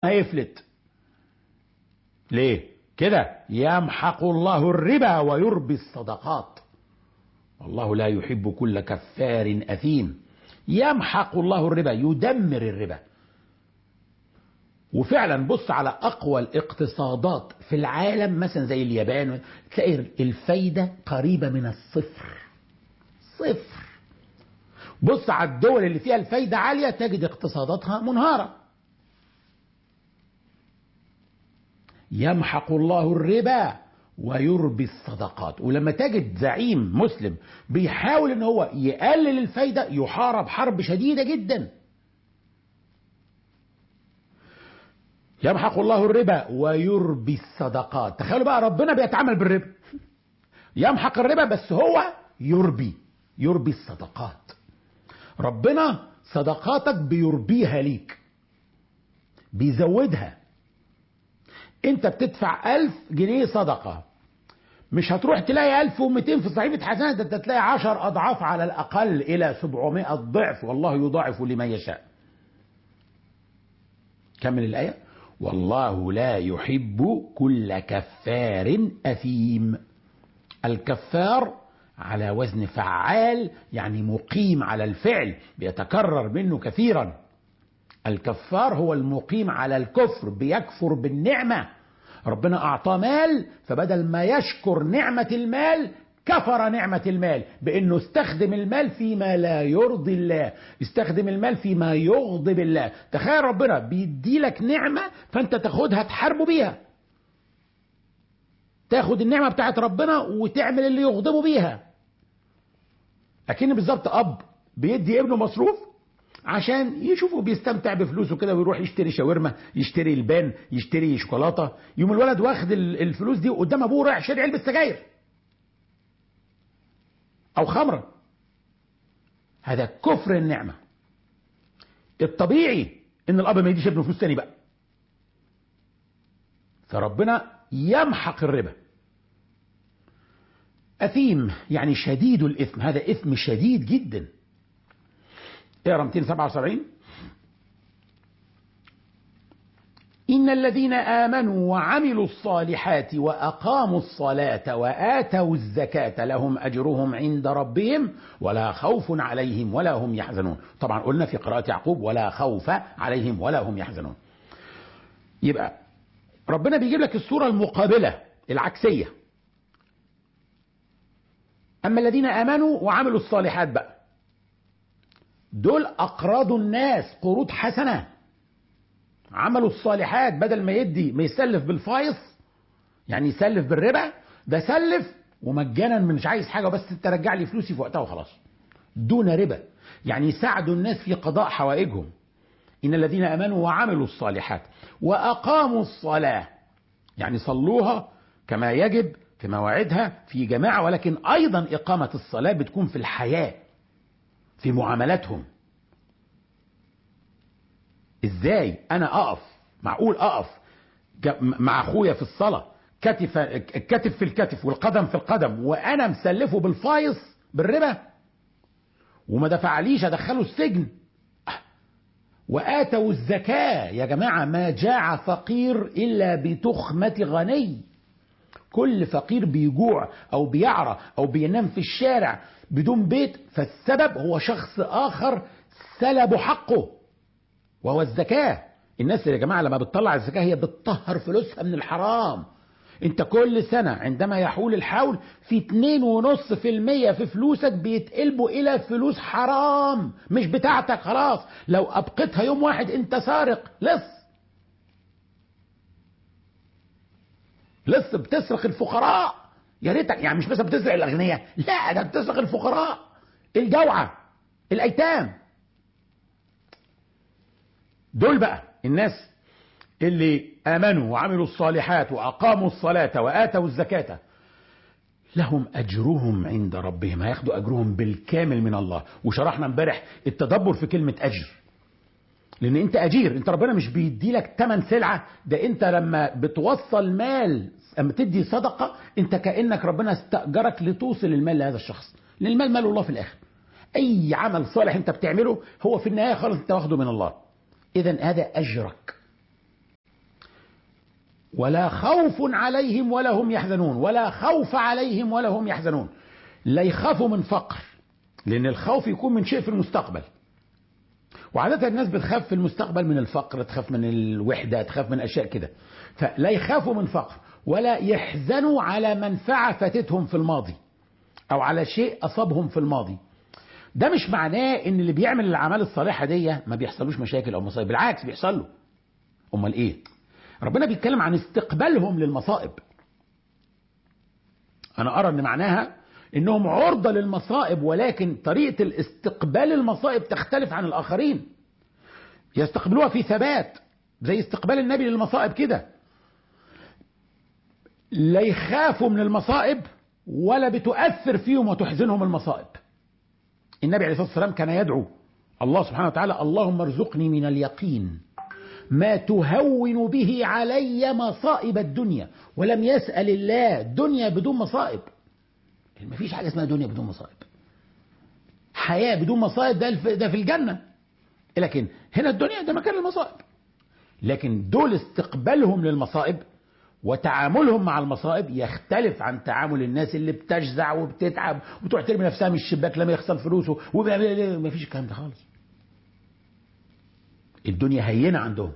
هيفلت. ليه كده؟ يمحق الله الربا ويربي الصدقات، والله لا يحب كل كفار أثيم. يمحق الله الربا، يدمر الربا. وفعلا بص على أقوى الاقتصادات في العالم مثلا زي اليابان، تلاقي الفايدة قريبة من الصفر. صفر. بص على الدول اللي فيها الفايدة عالية تجد اقتصاداتها منهارة. يمحق الله الربا ويربي الصدقات. ولما تجد زعيم مسلم بيحاول ان هو يقلل الفايدة يحارب حرب شديدة جدا. يمحق الله الربا ويربي الصدقات. تخيلوا بقى ربنا بيتعامل بالربا، يمحق الربا بس هو يربي الصدقات. ربنا صدقاتك بيربيها ليك، بيزودها. انت بتدفع 1000 جنيه صدقة، مش هتروح تلاقي 1200 في صحيفة حسنات، انت تلاقي 10 اضعاف على الاقل الى 700 ضعف، والله يضاعف لمن يشاء. كمل الآية. والله لا يحب كل كفار أثيم. الكفار على وزن فعال، يعني مقيم على الفعل، بيتكرر منه كثيرا. الكفار هو المقيم على الكفر، بيكفر بالنعمة. ربنا أعطاه مال، فبدل ما يشكر نعمة المال كفر نعمة المال بأنه استخدم المال فيما لا يرضي الله، استخدم المال فيما يغضب الله. تخيل ربنا بيدي لك نعمة فأنت تاخدها تحاربه بيها، تاخد النعمة بتاعت ربنا وتعمل اللي يغضبه بيها. أكن بالظبط أب بيدي ابنه مصروف عشان يشوفه بيستمتع بفلوسه كده، ويروح يشتري شاورما، يشتري البان، يشتري شوكولاتة. يوم الولد واخد الفلوس دي قدام ابوه رايح يشتري علبة سجاير او خمرة. هذا كفر النعمة. الطبيعي ان الاب ما يديش ابنه فلوس تاني بقى. فربنا يمحق الربا. أثيم يعني شديد الإثم، هذا إثم شديد جدا. اقرا 277. إن الذين آمنوا وعملوا الصالحات وأقاموا الصلاة وآتوا الزكاة لهم أجرهم عند ربهم ولا خوف عليهم ولا هم يحزنون. طبعا قلنا في قراءة يعقوب ولا خوف عليهم ولا هم يحزنون. يبقى ربنا بيجيب لك الصورة المقابلة العكسية. أما الذين آمنوا وعملوا الصالحات بقى، دول أقراضوا الناس قروض حسنة، عملوا الصالحات، بدل ما يدي ما يسلف بالفايص، يعني يسلف بالربا، ده سلف ومجانا مش عايز حاجة، بس ترجع لي فلوسي في وقتها وخلاص، دون ربا. يعني يساعدوا الناس في قضاء حوائجهم. إن الذين آمنوا وعملوا الصالحات وأقاموا الصلاة، يعني صلوها كما يجب في مواعيدها في جماعة، ولكن أيضا إقامة الصلاة بتكون في الحياة، في معاملاتهم. إزاي أنا أقف، معقول أقف مع أخويا في الصلاة الكتف في الكتف والقدم في القدم وأنا مسلفه بالفايص بالربا وما دفعليش أدخله السجن؟ وآتوا الزكاة. يا جماعة ما جاع فقير إلا بتخمة غني. كل فقير بيجوع أو بيعرى أو بينام في الشارع بدون بيت، فالسبب هو شخص آخر سلب حقه، وهو الزكاة. الناس يا جماعة لما بتطلع الزكاة هي بتطهر فلوسها من الحرام. انت كل سنة عندما يحول الحول في 2.5% في فلوسك بيتقلبوا الى فلوس حرام مش بتاعتك خلاص. لو ابقيتها يوم واحد انت سارق لص بتسرق الفقراء. يا ريتك يعني مش بس بتسرق الاغنياء، لا ده بتسرق الفقراء، الجوعى، الايتام. دول بقى الناس اللي آمنوا وعملوا الصالحات وأقاموا الصلاة وآتوا الزكاة لهم أجرهم عند ربهم، هياخدوا أجرهم بالكامل من الله. وشرحنا امبارح التدبر في كلمة أجر، لأن أنت أجير، أنت ربنا مش بيدي لك تمن سلعة، ده أنت لما بتوصل مال، لما تدي صدقة أنت كأنك ربنا استأجرك لتوصل المال لهذا الشخص، لأن المال مال الله في الآخر. أي عمل صالح أنت بتعمله هو في النهاية خالص أنت واخده من الله. إذن هذا أجرك. ولا خوف عليهم ولا هم يحزنون، ولا خوف عليهم ولا هم يحزنون. لا يخافوا من فقر، لأن الخوف يكون من شيء في المستقبل، وعادة الناس بتخاف في المستقبل من الفقر، تخاف من الوحدة، تخاف من أشياء كده. فلا يخافوا من فقر ولا يحزنوا على منفعة فاتتهم في الماضي أو على شيء أصابهم في الماضي. ده مش معناه إن اللي بيعمل الأعمال الصالحة دي ما بيحصلوش مشاكل أو مصايب، بالعكس بيحصل له. أمال إيه؟ ربنا بيتكلم عن استقبالهم للمصائب. أنا أرى أن معناها إنهم عرضة للمصائب، ولكن طريقة الاستقبال المصائب تختلف عن الآخرين. يستقبلوها في ثبات زي استقبال النبي للمصائب كده. لا يخافوا من المصائب ولا بتؤثر فيهم وتحزنهم المصائب. النبي عليه الصلاة والسلام كان يدعو الله سبحانه وتعالى: اللهم ارزقني من اليقين ما تهون به علي مصائب الدنيا. ولم يسأل الله دنيا بدون مصائب. ما فيش حاجة اسمها دنيا بدون مصائب. حياة بدون مصائب ده في الجنة، لكن هنا الدنيا ده مكان المصائب. لكن دول استقبالهم للمصائب وتعاملهم مع المصائب يختلف عن تعامل الناس اللي بتجزع وبتتعب وتروح ترمي نفسها من الشباك لما يخسر فلوسه، ما فيش الكلام ده خالص. الدنيا هينة عندهم.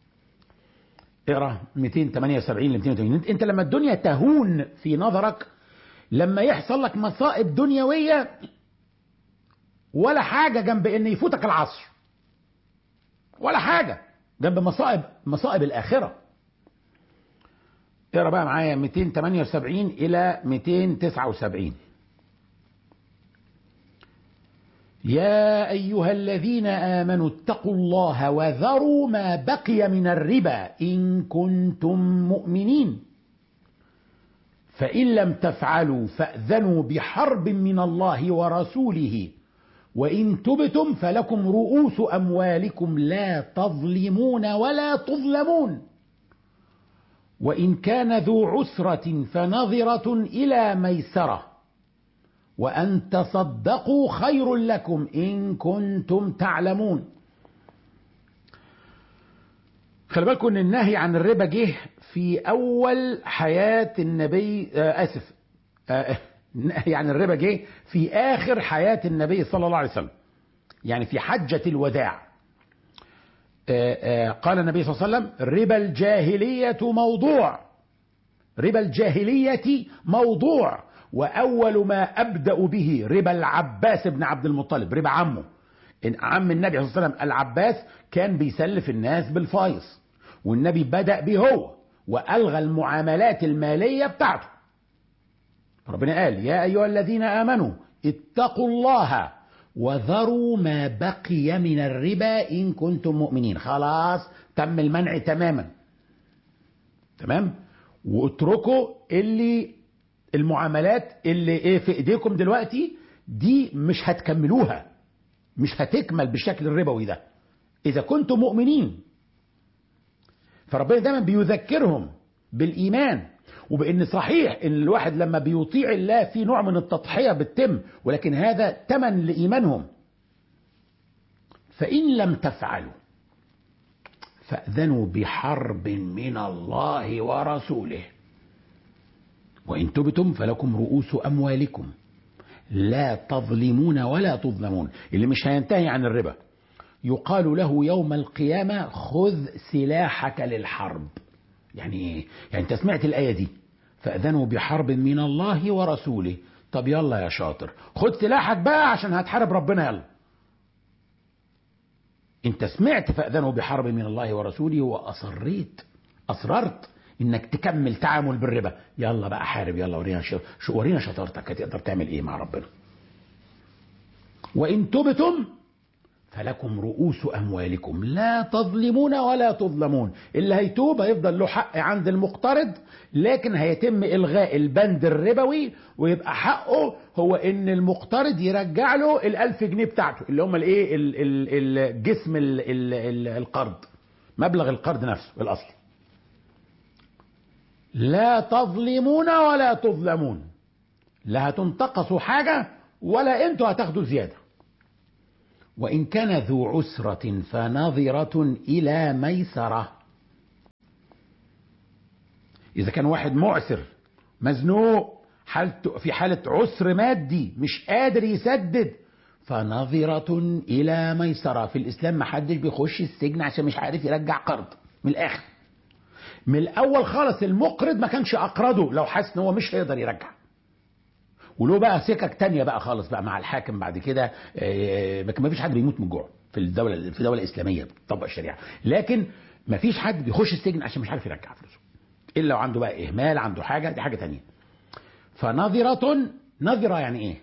اقرا 278 ل 280. انت لما الدنيا تهون في نظرك، لما يحصل لك مصائب دنيوية ولا حاجة جنب ان يفوتك العصر، ولا حاجة جنب مصائب الآخرة. اقرا بقى معايا 278 إلى 279. يا أيها الذين آمنوا اتقوا الله وذروا ما بقي من الربا إن كنتم مؤمنين، فإن لم تفعلوا فأذنوا بحرب من الله ورسوله، وإن تبتم فلكم رؤوس أموالكم لا تظلمون ولا تظلمون، وإن كان ذو عسرة فنظرة إلى ميسرة، وأن تصدقوا خير لكم إن كنتم تعلمون. خلي بالكم إن النهي عن الربا جه في أول حياة النبي، النهي عن الربا جه في آخر حياة النبي صلى الله عليه وسلم، يعني في حجة الوداع. قال النبي صلى الله عليه وسلم: ربا الجاهلية موضوع، ربا الجاهلية موضوع، وأول ما أبدأ به ربا العباس بن عبد المطلب، ربا عمه. عم النبي صلى الله عليه وسلم العباس كان بيسلف الناس بالفايص، والنبي بدأ به هو وألغى المعاملات المالية بتاعته. ربنا قال: يا أيها الذين آمنوا اتقوا الله وذروا ما بقي من الربا إن كنتم مؤمنين. خلاص تم المنع تماما، تمام. واتركوا المعاملات اللي في ايديكم دلوقتي دي مش هتكملوها، مش هتكمل بالشكل الربوي ده اذا كنتم مؤمنين. فربنا دايما بيذكرهم بالايمان، وبان صحيح ان الواحد لما بيطيع الله في نوع من التضحية بتتم، ولكن هذا تمن لايمانهم. فان لم تفعلوا فأذنوا بحرب من الله ورسوله، وإن تبتم فلكم رؤوس أموالكم لا تظلمون ولا تظلمون. اللي مش هينتهي عن الربا يقال له يوم القيامة: خذ سلاحك للحرب. يعني ايه؟ يعني انت سمعت الآية دي: فأذنوا بحرب من الله ورسوله. طب يلا يا شاطر خد سلاحك بقى عشان هتحارب ربنا. يلا انت سمعت فأذنوا بحرب من الله ورسوله أصررت انك تكمل تعامل بالربا. يلا بقى حارب، يلا ورينا شطارتك، هتقدر تعمل ايه مع ربنا. وإن تبتم فلكم رؤوس أموالكم لا تظلمون ولا تظلمون. اللي هيتوب هيفضل له حق عند المقترض، لكن هيتم إلغاء البند الربوي، ويبقى حقه هو إن المقترض يرجع له 1000 جنيه بتاعته، اللي هم الايه الجسم القرض، مبلغ القرض نفسه الأصلي. لا تظلمون ولا تظلمون، لا هتنتقصوا حاجة ولا انتوا هتاخدوا زيادة. وإن كان ذو عسرة فنظرة إلى ميسرة. إذا كان واحد معسر مزنوق في حالة عسر مادي مش قادر يسدد، فنظرة إلى ميسرة. في الإسلام ما حدش بيخش السجن عشان مش عارف يرجع قرض. من الآخر، من الأول خالص المقرض ما كانش أقرضه لو حس إن هو مش هيقدر يرجع، ولو بقى سكك تانية بقى خالص بقى مع الحاكم بعد كده. ما فيش حد بيموت من الجوع في دولة إسلامية بتطبق الشريعة، لكن ما فيش حد بيخش السجن عشان مش عارف يرجع فلوسه، إلا لو عنده بقى إهمال، عنده حاجة، دي حاجة تانية. نظرة يعني إيه؟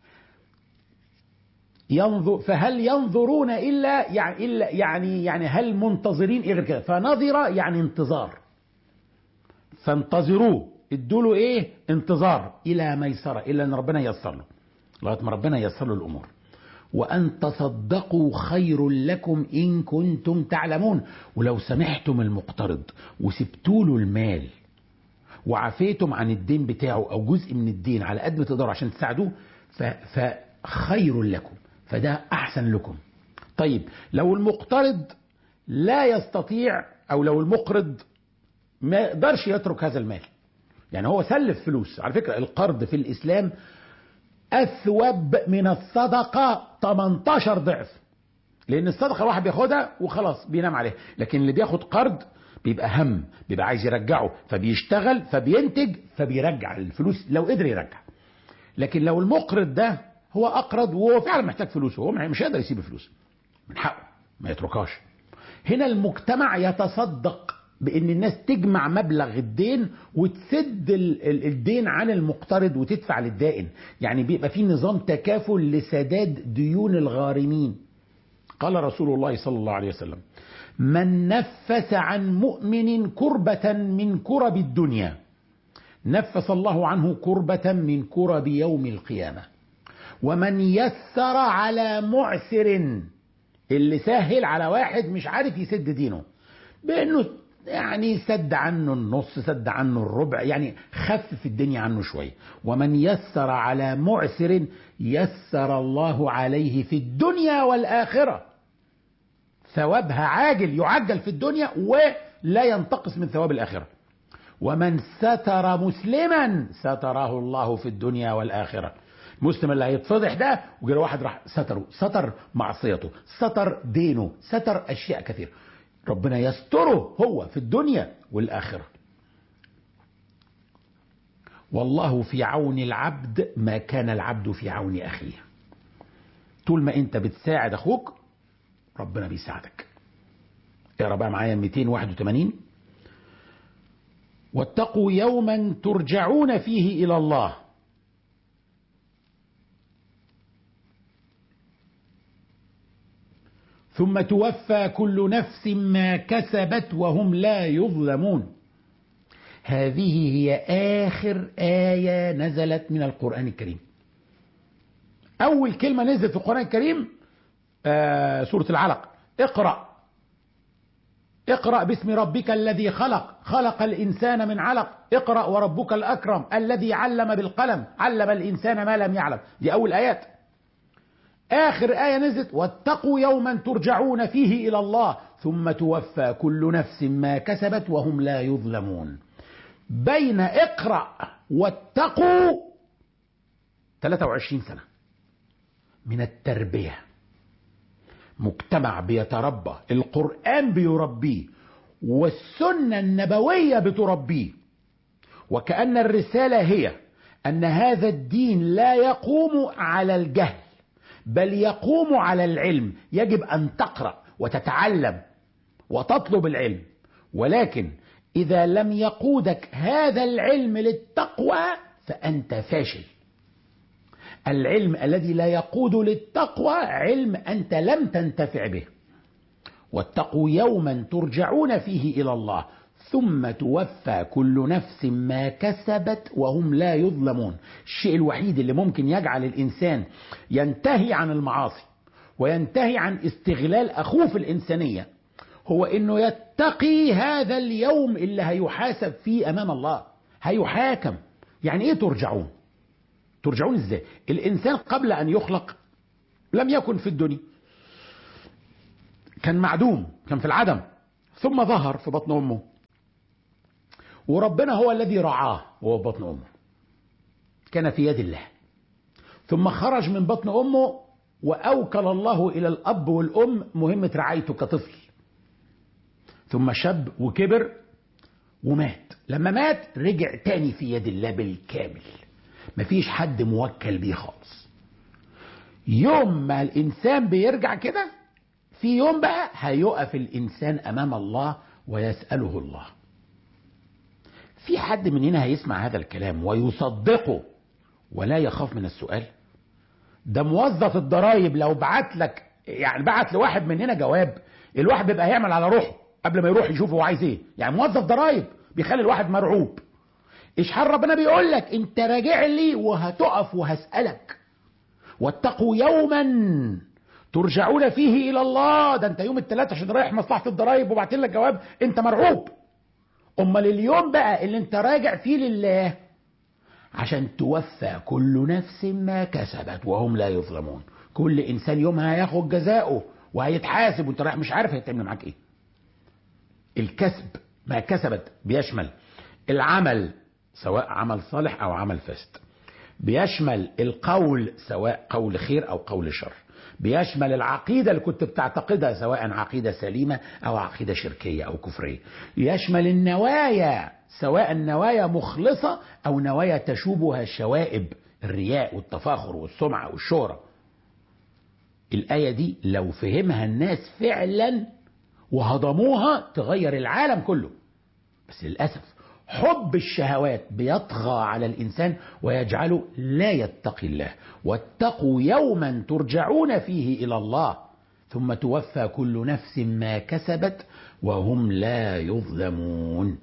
ينظر. فهل ينظرون إلا يعني هل منتظرين إيه غير كده؟ فنظرة يعني انتظار، فانتظروه، ادوا له ايه؟ انتظار الى ميسره، الا ان ربنا ييسر له، لغايه ما ربنا ييسر له الامور. وان تصدقوا خير لكم ان كنتم تعلمون. ولو سمحتم المقترض وسبتوا له المال وعفيتم عن الدين بتاعه او جزء من الدين على قد ما تقدروا عشان تساعدوه، فخير لكم، فده احسن لكم. طيب لو المقترض لا يستطيع، او لو المقرض ما يقدرش يترك هذا المال، يعني هو سلف فلوس. على فكرة القرض في الإسلام أثوب من الصدقة 18 ضعف، لأن الصدقة واحد بياخدها وخلاص بينام عليها، لكن اللي بياخد قرض بيبقى بيبقى عايز يرجعه، فبيشتغل فبينتج فبيرجع الفلوس لو قدر يرجع. لكن لو المقرض ده هو أقرض وهو فعلا محتاج فلوسه، هو مش هيقدر يسيب الفلوس، من حقه ما يتركهاش. هنا المجتمع يتصدق بأن الناس تجمع مبلغ الدين وتسد الدين عن المقترض وتدفع للدائن، يعني بيبقى في نظام تكافل لسداد ديون الغارمين. قال رسول الله صلى الله عليه وسلم: من نفس عن مؤمن كربة من كرب الدنيا نفس الله عنه كربة من كرب يوم القيامة. ومن يسر على معسر، اللي سهل على واحد مش عارف يسد دينه بأنه يعني سد عنه النص، سد عنه الربع، يعني خفف الدنيا عنه شوية. ومن يسر على معسر يسر الله عليه في الدنيا والآخرة، ثوابها عاجل، يعجل في الدنيا ولا ينتقص من ثواب الآخرة. ومن ستر مسلما ستره الله في الدنيا والآخرة. المسلم اللي هيتفضح ده وجرى واحد راح ستره، ستر معصيته، ستر دينه، ستر أشياء كثيرة، ربنا يستره هو في الدنيا والآخرة. والله في عون العبد ما كان العبد في عون أخيه. طول ما أنت بتساعد أخوك ربنا بيساعدك. اقرأ بقى معايا 281: واتقوا يوما ترجعون فيه إلى الله ثم توفى كل نفس ما كسبت وهم لا يظلمون. هذه هي آخر آية نزلت من القرآن الكريم. أول كلمة نزلت في القرآن الكريم سورة العلق: اقرأ باسم ربك الذي خلق الإنسان من علق، اقرأ وربك الأكرم الذي علم بالقلم علم الإنسان ما لم يعلم. دي أول آيات. آخر آية نزلت: واتقوا يوما ترجعون فيه إلى الله ثم توفى كل نفس ما كسبت وهم لا يظلمون. بين اقرأ واتقوا 23 سنة من التربية. مجتمع بيتربى، القرآن بيربيه والسنة النبوية بتربيه، وكأن الرسالة هي أن هذا الدين لا يقوم على الجهل بل يقوم على العلم. يجب أن تقرأ وتتعلم وتطلب العلم، ولكن إذا لم يقودك هذا العلم للتقوى فأنت فاشل. العلم الذي لا يقود للتقوى علم أنت لم تنتفع به. واتقوا يوما ترجعون فيه إلى الله ثم توفى كل نفس ما كسبت وهم لا يظلمون. الشيء الوحيد اللي ممكن يجعل الإنسان ينتهي عن المعاصي وينتهي عن استغلال أخوه في الإنسانية هو إنه يتقي هذا اليوم اللي هيحاسب فيه أمام الله، هيحاكم. يعني إيه ترجعون؟ ترجعون إزاي؟ الإنسان قبل أن يخلق لم يكن في الدنيا، كان معدوم، كان في العدم، ثم ظهر في بطن أمه، وربنا هو الذي رعاه وهو بطن أمه، كان في يد الله. ثم خرج من بطن أمه وأوكل الله إلى الأب والأم مهمة رعايته كطفل، ثم شاب وكبر ومات. لما مات رجع تاني في يد الله بالكامل، مفيش حد موكل بيه خالص. يوم ما الإنسان بيرجع كده، في يوم بقى هيقف الإنسان أمام الله ويسأله الله. في حد مننا هيسمع هذا الكلام ويصدقه ولا يخاف من السؤال؟ ده موظف الضرايب لو بعت لك، يعني بعت لواحد مننا جواب، الواحد بيبقى هيعمل على روحه قبل ما يروح يشوف هو عايز ايه. يعني موظف ضرايب بيخلي الواحد مرعوب. اشحال ربنا بيقول لك انت راجع لي وهتقف وهسألك، واتقوا يوما ترجعون فيه الى الله. ده انت يوم الثلاث عشان رايح مصلحة الضرايب وبعتين لك جواب انت مرعوب. امال اليوم بقى اللي انت راجع فيه لله عشان توفى كل نفس ما كسبت وهم لا يظلمون. كل انسان يومها هياخد جزاؤه وهيتحاسب، وانت رايح مش عارف هيتعمل معاك ايه. الكسب ما كسبت بيشمل العمل سواء عمل صالح او عمل فاسد، بيشمل القول سواء قول خير او قول شر، بيشمل العقيدة اللي كنت بتعتقدها سواء عقيدة سليمة او عقيدة شركية او كفرية، يشمل النوايا سواء نوايا مخلصة او نوايا تشوبها شوائب الرياء والتفاخر والسمعة والشهرة. الآية دي لو فهمها الناس فعلا وهضموها تغير العالم كله. بس للأسف حب الشهوات بيطغى على الإنسان ويجعله لا يتقي الله. واتقوا يوما ترجعون فيه إلى الله ثم توفى كل نفس ما كسبت وهم لا يظلمون.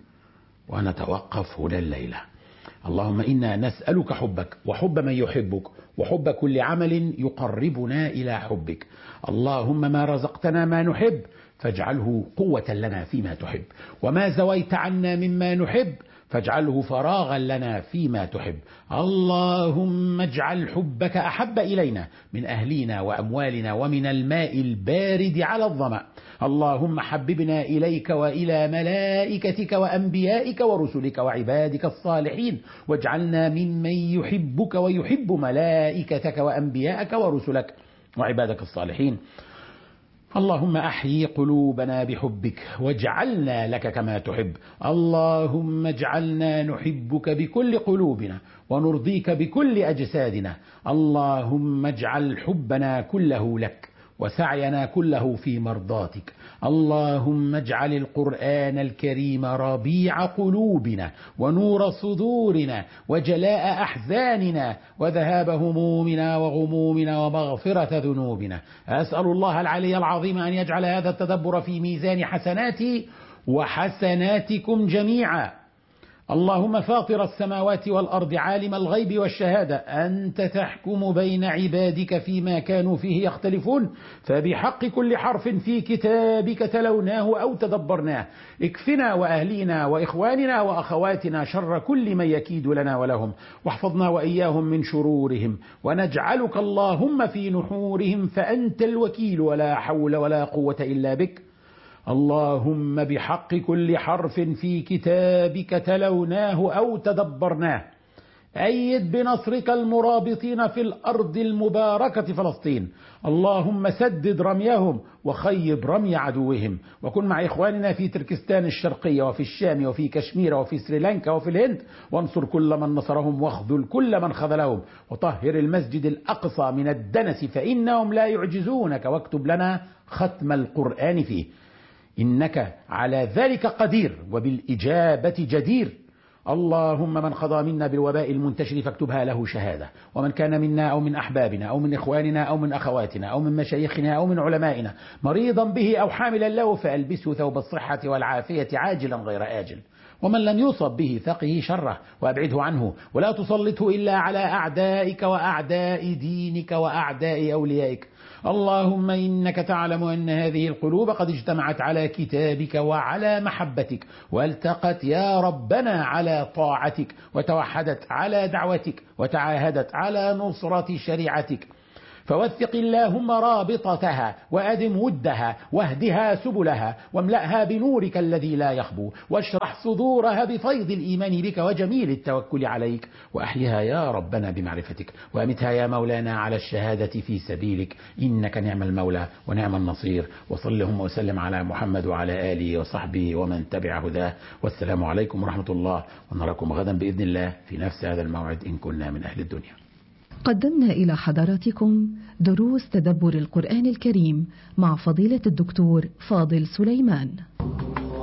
ونتوقف هنا الليلة. اللهم إنا نسألك حبك وحب من يحبك وحب كل عمل يقربنا إلى حبك. اللهم ما رزقتنا ما نحب فاجعله قوة لنا فيما تحب، وما زويت عنا مما نحب فاجعله فراغا لنا فيما تحب. اللهم اجعل حبك أحب إلينا من أهلنا وأموالنا ومن الماء البارد على الظمأ. اللهم حببنا إليك وإلى ملائكتك وأنبيائك ورسلك وعبادك الصالحين، واجعلنا ممن يحبك ويحب ملائكتك وأنبيائك ورسلك وعبادك الصالحين. اللهم أحيي قلوبنا بحبك واجعلنا لك كما تحب. اللهم اجعلنا نحبك بكل قلوبنا ونرضيك بكل أجسادنا. اللهم اجعل حبنا كله لك وسعينا كله في مرضاتك. اللهم اجعل القرآن الكريم ربيع قلوبنا ونور صدورنا وجلاء أحزاننا وذهاب همومنا وغمومنا ومغفرة ذنوبنا. أسأل الله العلي العظيم أن يجعل هذا التدبر في ميزان حسناتي وحسناتكم جميعا. اللهم فاطر السماوات والأرض عالم الغيب والشهادة، أنت تحكم بين عبادك فيما كانوا فيه يختلفون، فبحق كل حرف في كتابك تلوناه أو تدبرناه اكفنا وأهلينا وإخواننا وأخواتنا شر كل من يكيد لنا ولهم، واحفظنا وإياهم من شرورهم، ونجعلك اللهم في نحورهم فأنت الوكيل ولا حول ولا قوة إلا بك. اللهم بحق كل حرف في كتابك تلوناه أو تدبرناه أيد بنصرك المرابطين في الأرض المباركة فلسطين. اللهم سدد رميهم وخيب رمي عدوهم، وكن مع إخواننا في تركستان الشرقية وفي الشام وفي كشمير وفي سريلانكا وفي الهند، وانصر كل من نصرهم واخذل كل من خذلهم، وطهر المسجد الأقصى من الدنس فإنهم لا يعجزونك، واكتب لنا ختم القرآن فيه، إنك على ذلك قدير وبالإجابة جدير. اللهم من قضى منا بالوباء المنتشر فاكتبها له شهادة، ومن كان منا أو من أحبابنا أو من إخواننا أو من أخواتنا أو من مشايخنا أو من علمائنا مريضا به أو حاملا له فألبسه ثوب الصحة والعافية عاجلا غير آجل، ومن لم يصب به فقه شره وأبعده عنه، ولا تسلطه إلا على أعدائك وأعداء دينك وأعداء أوليائك. اللهم إنك تعلم أن هذه القلوب قد اجتمعت على كتابك وعلى محبتك، والتقت يا ربنا على طاعتك، وتوحدت على دعوتك، وتعاهدت على نصرة شريعتك، فوثق اللهم رابطتها وأدم ودها واهدها سبلها واملأها بنورك الذي لا يخبو واشرح صدورها بفيض الإيمان بك وجميل التوكل عليك وأحيها يا ربنا بمعرفتك وأمتها يا مولانا على الشهادة في سبيلك إنك نعم المولى ونعم النصير. وصل اللهم وسلم على محمد وعلى آله وصحبه ومن تبع هداه. والسلام عليكم ورحمة الله، ونراكم غدا بإذن الله في نفس هذا الموعد إن كنا من أهل الدنيا. قدمنا إلى حضراتكم دروس تدبر القرآن الكريم مع فضيلة الدكتور فاضل سليمان.